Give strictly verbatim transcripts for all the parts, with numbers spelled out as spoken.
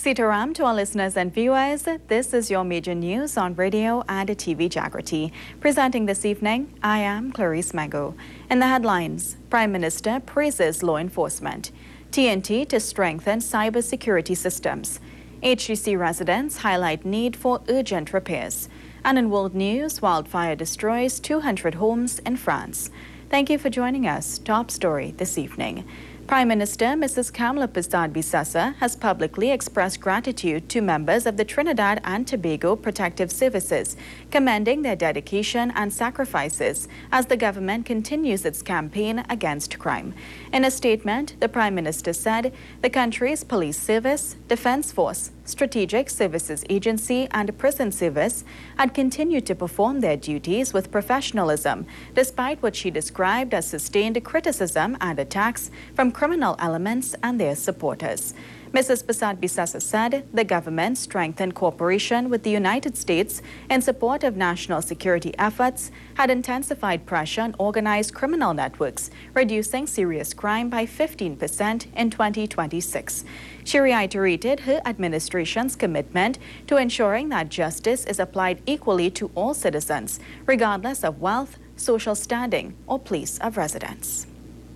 Sitaram to our listeners and viewers. This is your major news on radio and T V Jagrati. Presenting this evening, I am Clarice Mango. In the headlines, Prime Minister praises law enforcement. T N T to strengthen cybersecurity systems. H D C residents highlight need for urgent repairs. And in world news, wildfire destroys two hundred homes in France. Thank you for joining us. Top story this evening. Prime Minister Missus Kamala Persad-Bissessar has publicly expressed gratitude to members of the Trinidad and Tobago Protective Services, commending their dedication and sacrifices as the government continues its campaign against crime. In a statement, the Prime Minister said the country's police service, defense force, Strategic Services Agency and Prison Service had continued to perform their duties with professionalism, despite what she described as sustained criticism and attacks from criminal elements and their supporters. Missus Persad-Bissessar said the government strengthened cooperation with the United States in support of national security efforts, had intensified pressure on organized criminal networks, reducing serious crime by fifteen percent in twenty twenty-six. She reiterated her administration's commitment to ensuring that justice is applied equally to all citizens, regardless of wealth, social standing, or place of residence.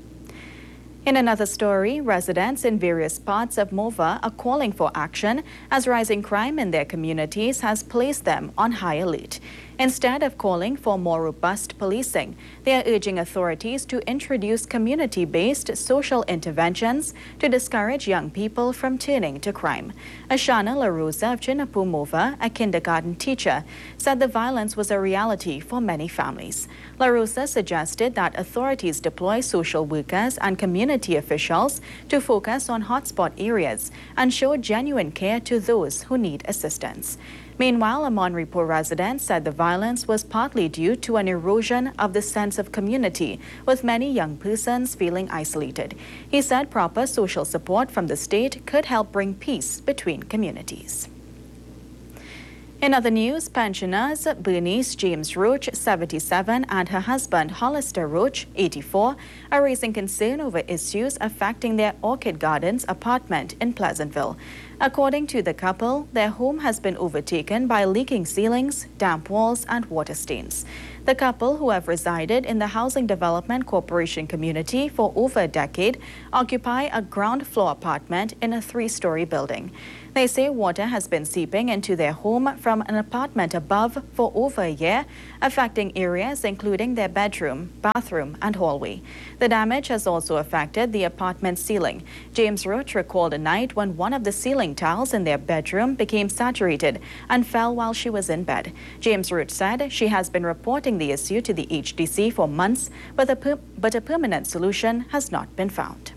In another story, residents in various parts of Morvah are calling for action as rising crime in their communities has placed them on high alert. Instead of calling for more robust policing, they are urging authorities to introduce community-based social interventions to discourage young people from turning to crime. Ashana LaRosa of Chinapu Morvah, a kindergarten teacher, said the violence was a reality for many families. LaRosa suggested that authorities deploy social workers and community officials to focus on hotspot areas and show genuine care to those who need assistance. Meanwhile, a Monreport resident said the violence was partly due to an erosion of the sense of community, with many young persons feeling isolated. He said proper social support from the state could help bring peace between communities. In other news, pensioners Bernice James Roach, seventy-seven, and her husband Hollister Roach, eighty-four, are raising concern over issues affecting their Orchid Gardens apartment in Pleasantville. According to the couple, their home has been overtaken by leaking ceilings, damp walls, and water stains. The couple, who have resided in the Housing Development Corporation community for over a decade, occupy a ground floor apartment in a three-story building. They say water has been seeping into their home from an apartment above for over a year, affecting areas including their bedroom, bathroom, and hallway. The damage has also affected the apartment ceiling. James Roach recalled a night when one of the ceiling tiles in their bedroom became saturated and fell while she was in bed. James Roach said she has been reporting the issue to the H D C for months, but a, per but a permanent solution has not been found.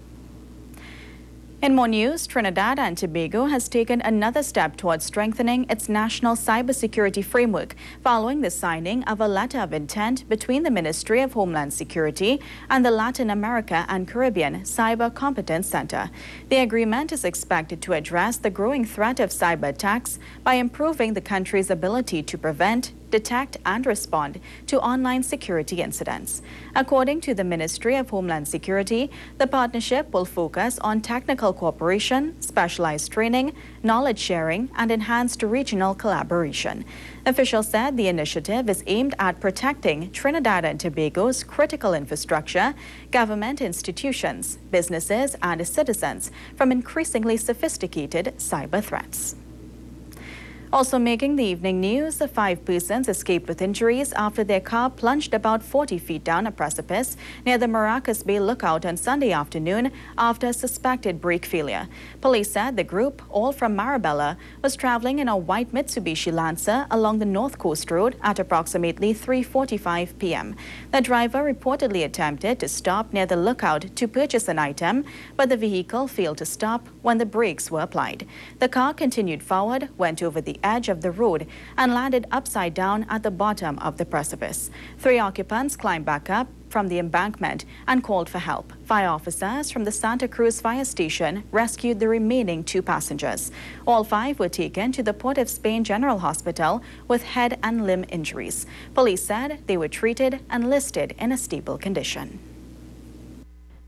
In more news, Trinidad and Tobago has taken another step towards strengthening its national cybersecurity framework following the signing of a letter of intent between the Ministry of Homeland Security and the Latin America and Caribbean Cyber Competence Center. The agreement is expected to address the growing threat of cyber attacks by improving the country's ability to prevent, detect and respond to online security incidents. According to the Ministry of Homeland Security, the partnership will focus on technical cooperation, specialized training, knowledge sharing, and enhanced regional collaboration. Officials said the initiative is aimed at protecting Trinidad and Tobago's critical infrastructure, government institutions, businesses, and citizens from increasingly sophisticated cyber threats. Also making the evening news, the five persons escaped with injuries after their car plunged about forty feet down a precipice near the Maracas Bay Lookout on Sunday afternoon after a suspected brake failure. Police said the group, all from Marabella, was traveling in a white Mitsubishi Lancer along the North Coast Road at approximately three forty-five p m The driver reportedly attempted to stop near the lookout to purchase an item, but the vehicle failed to stop when the brakes were applied. The car continued forward, went over the edge of the road, and landed upside down at the bottom of the precipice. Three occupants climbed back up from the embankment and called for help. Fire officers from the Santa Cruz Fire Station rescued the remaining two passengers. All five were taken to the Port of Spain General Hospital with head and limb injuries. Police said they were treated and listed in a stable condition.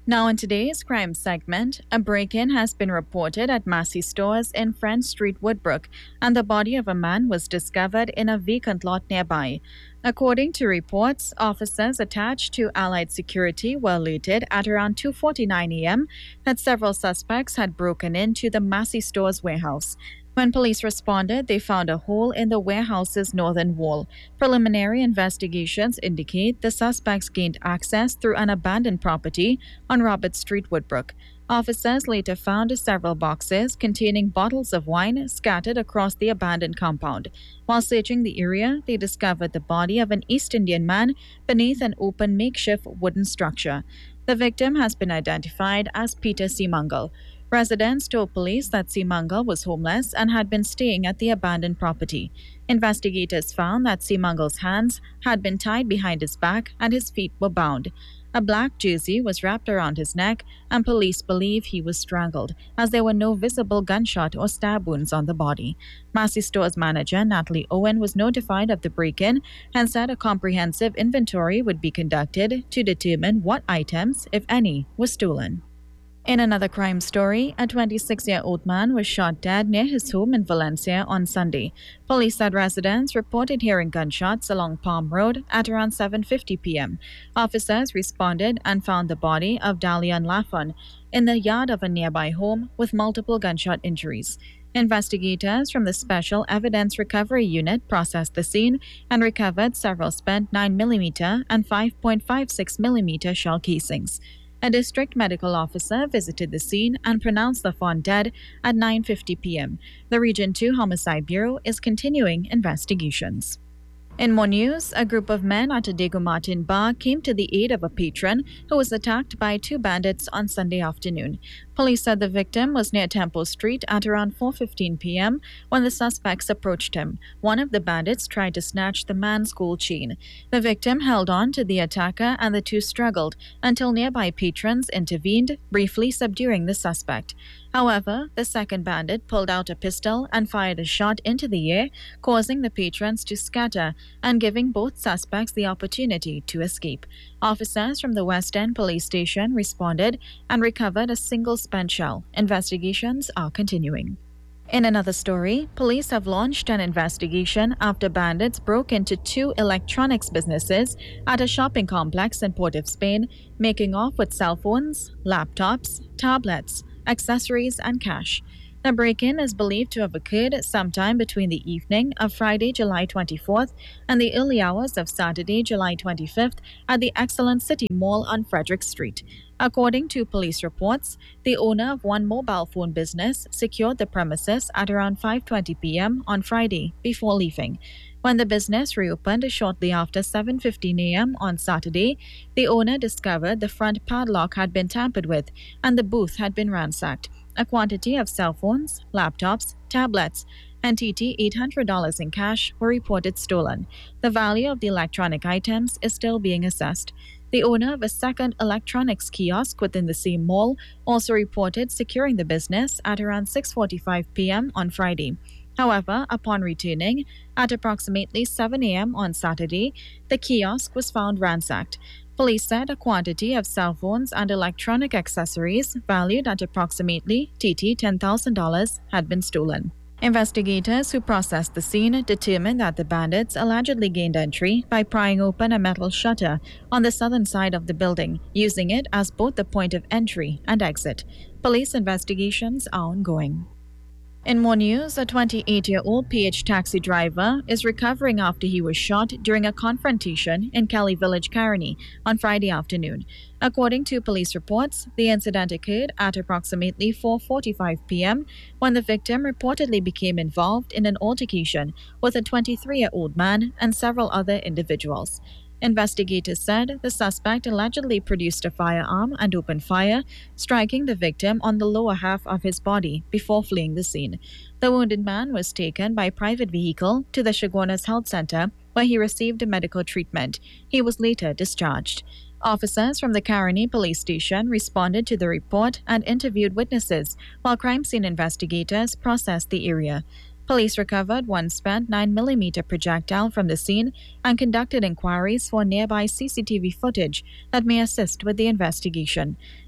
Now in today's crime segment, a break-in has been reported at Massey Stores in Friend Street, Woodbrook, and the body of a man was discovered in a vacant lot nearby. According to reports, officers attached to Allied Security were alerted at around two forty-nine a.m. that several suspects had broken into the Massey Stores warehouse. When police responded, they found a hole in the warehouse's northern wall. Preliminary investigations indicate the suspects gained access through an abandoned property on Robert Street, Woodbrook. Officers later found several boxes containing bottles of wine scattered across the abandoned compound. While searching the area, they discovered the body of an East Indian man beneath an open makeshift wooden structure. The victim has been identified as Peter Seemangal. Residents told police that Seemangal was homeless and had been staying at the abandoned property. Investigators found that Seemangal's hands had been tied behind his back and his feet were bound. A black jersey was wrapped around his neck, and police believe he was strangled, as there were no visible gunshot or stab wounds on the body. Massey Stores manager Natalie Owen was notified of the break-in and said a comprehensive inventory would be conducted to determine what items, if any, were stolen. In another crime story, a twenty-six-year-old man was shot dead near his home in Valencia on Sunday. Police said residents reported hearing gunshots along Palm Road at around seven fifty p.m. Officers responded and found the body of Dalian Lafon in the yard of a nearby home with multiple gunshot injuries. Investigators from the Special Evidence Recovery Unit processed the scene and recovered several spent nine millimeter and five point five six millimeter shell casings. A district medical officer visited the scene and pronounced Lafon dead at nine fifty p.m. The Region two Homicide Bureau is continuing investigations. In more news, a group of men at a Diego Martin bar came to the aid of a patron who was attacked by two bandits on Sunday afternoon. Police said the victim was near Temple Street at around four fifteen p.m. when the suspects approached him. One of the bandits tried to snatch the man's gold chain. The victim held on to the attacker and the two struggled until nearby patrons intervened, briefly subduing the suspect. However, the second bandit pulled out a pistol and fired a shot into the air, causing the patrons to scatter and giving both suspects the opportunity to escape. Officers from the West End Police Station responded and recovered a single spent shell. Investigations are continuing. In another story, police have launched an investigation after bandits broke into two electronics businesses at a shopping complex in Port of Spain, making off with cell phones, laptops, tablets, accessories, and cash. The break-in is believed to have occurred sometime between the evening of Friday, July twenty-fourth and the early hours of Saturday, July twenty-fifth at the Excellent City Mall on Frederick Street. According to police reports, the owner of one mobile phone business secured the premises at around five twenty p.m. on Friday before leaving. When the business reopened shortly after seven fifteen a.m. on Saturday, the owner discovered the front padlock had been tampered with and the booth had been ransacked. A quantity of cell phones, laptops, tablets, and T T eight hundred dollars in cash were reported stolen. The value of the electronic items is still being assessed. The owner of a second electronics kiosk within the same mall also reported securing the business at around six forty-five p.m. on Friday. However, upon returning at approximately seven a.m. on Saturday, the kiosk was found ransacked. Police said a quantity of cell phones and electronic accessories valued at approximately T T ten thousand dollars had been stolen. Investigators who processed the scene determined that the bandits allegedly gained entry by prying open a metal shutter on the southern side of the building, using it as both the point of entry and exit. Police investigations are ongoing. In more news, a twenty-eight-year-old P H taxi driver is recovering after he was shot during a confrontation in Kelly Village, Caroni, on Friday afternoon. According to police reports, the incident occurred at approximately four forty-five p.m. when the victim reportedly became involved in an altercation with a twenty-three-year-old man and several other individuals. Investigators said the suspect allegedly produced a firearm and opened fire, striking the victim on the lower half of his body before fleeing the scene. The wounded man was taken by private vehicle to the Chaguanas Health Center, where he received medical treatment. He was later discharged. Officers from the Caroni police station responded to the report and interviewed witnesses, while crime scene investigators processed the area. Police recovered one spent nine millimeter projectile from the scene and conducted inquiries for nearby C C T V footage that may assist with the investigation.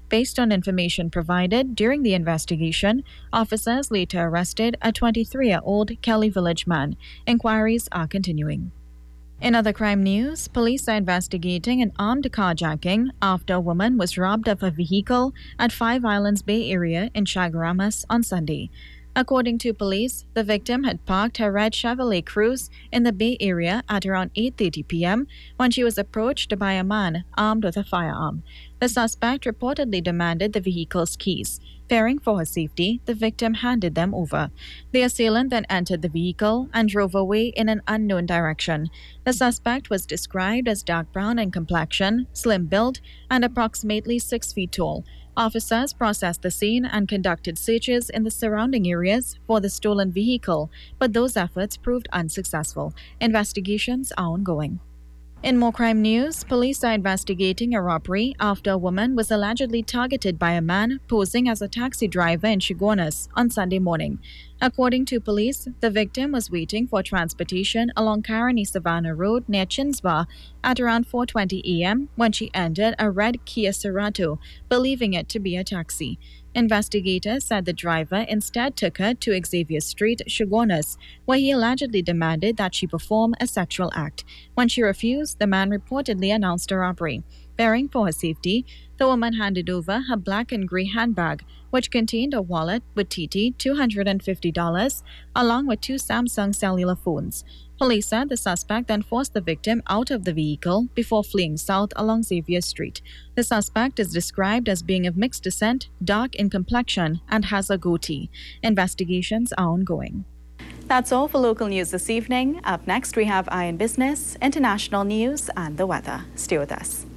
Based on information provided during the investigation, officers later arrested a twenty-three-year-old Kelly Village man. Inquiries are continuing. In other crime news, police are investigating an armed carjacking after a woman was robbed of a vehicle at Five Islands Bay Area in Chaguaramas on Sunday. According to police, the victim had parked her red Chevrolet Cruze in the Bay Area at around eight thirty p.m. when she was approached by a man armed with a firearm. The suspect reportedly demanded the vehicle's keys. Fearing for her safety, the victim handed them over. The assailant then entered the vehicle and drove away in an unknown direction. The suspect was described as dark brown in complexion, slim build, and approximately six feet tall. Officers processed the scene and conducted searches in the surrounding areas for the stolen vehicle, but those efforts proved unsuccessful. Investigations are ongoing. In more crime news, police are investigating a robbery after a woman was allegedly targeted by a man posing as a taxi driver in Chaguaramas on Sunday morning. According to police, the victim was waiting for transportation along Caroni Savannah Road near Chinsba at around four twenty a.m. when she entered a red Kia Cerato, believing it to be a taxi. Investigators said the driver instead took her to Xavier Street, Chaguaramas, where he allegedly demanded that she perform a sexual act. When she refused, the man reportedly announced a robbery. Fearing for her safety, the woman handed over her black and gray handbag, which contained a wallet with T T two hundred fifty dollars, along with two Samsung cellular phones. Police said the suspect then forced the victim out of the vehicle before fleeing south along Xavier Street. The suspect is described as being of mixed descent, dark in complexion, and has a goatee. Investigations are ongoing. That's all for local news this evening. Up next, we have Eye on Business, international news, and the weather. Stay with us.